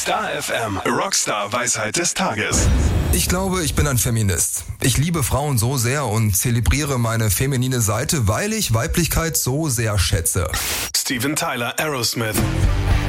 Star FM, Rockstar Weisheit des Tages. Ich glaube, ich bin ein Feminist. Ich liebe Frauen so sehr und zelebriere meine feminine Seite, weil ich Weiblichkeit so sehr schätze. Steven Tyler, Aerosmith.